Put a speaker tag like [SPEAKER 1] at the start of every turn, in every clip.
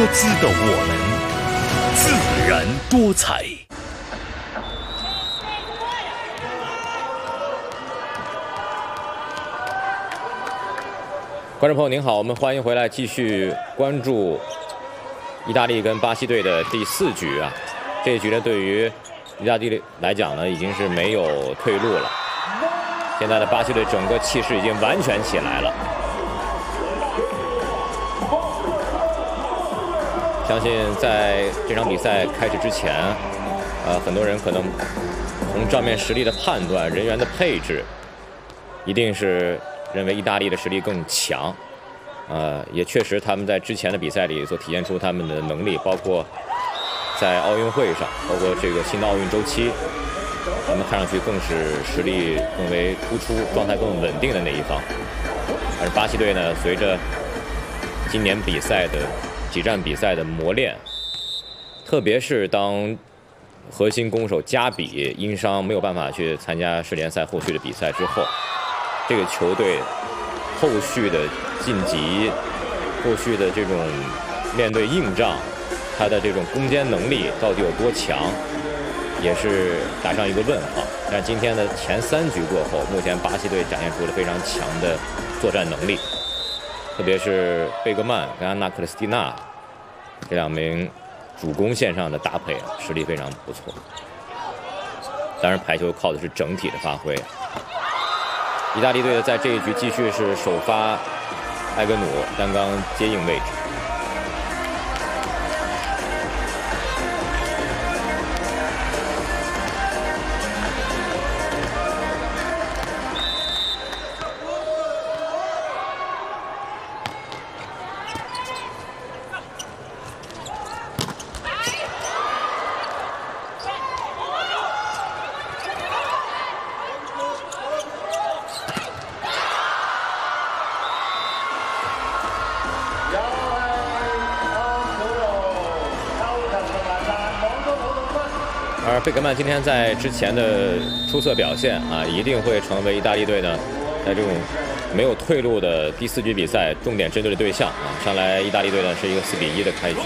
[SPEAKER 1] 姿的我们，自然多彩。
[SPEAKER 2] 观众朋友您好，我们欢迎回来，继续关注意大利跟巴西队的第4局啊。这一局呢，对于意大利来讲呢，已经是没有退路了。现在的巴西队整个气势已经完全起来了。相信在这场比赛开始之前，很多人可能从账面实力的判断、人员的配置，一定是认为意大利的实力更强。也确实他们在之前的比赛里所体现出他们的能力，包括在奥运会上，包括这个新的奥运周期，他们看上去更是实力更为突出、状态更稳定的那一方。而巴西队呢，随着今年比赛的几站比赛的磨练，特别是当核心攻手加比因伤没有办法去参加世联赛后续的比赛之后，这个球队后续的晋级、后续的这种面对硬仗，他的这种攻坚能力到底有多强，也是打上一个问号。但今天的前3局过后，目前巴西队展现出了非常强的作战能力，特别是贝格曼跟安娜克里斯蒂娜这2名主攻线上的搭配啊，实力非常不错。当然，排球靠的是整体的发挥。意大利队在这一局继续是首发埃格努单刚接应位置。而贝格曼今天在之前的出色表现啊，一定会成为意大利队呢在这种没有退路的第4局比赛重点针对的对象啊。上来意大利队呢是一个4比1的开局。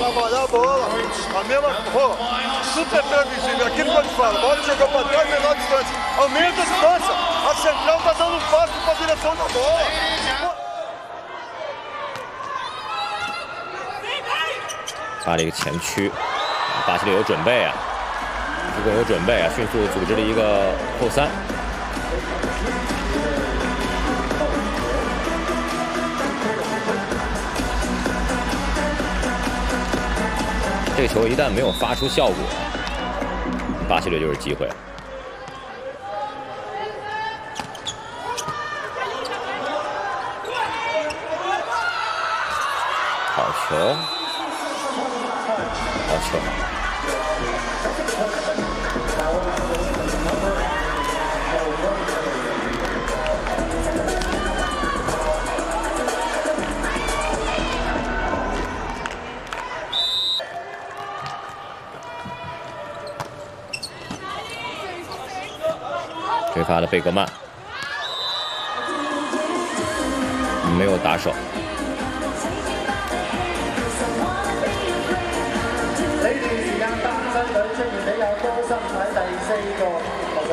[SPEAKER 2] 发了一个前屈，巴西队有准备啊。不过有准备啊，迅速组织了一个后3。这个球一旦没有发出效果，巴西队就是机会。好球，好球。追发的贝格曼没有打手。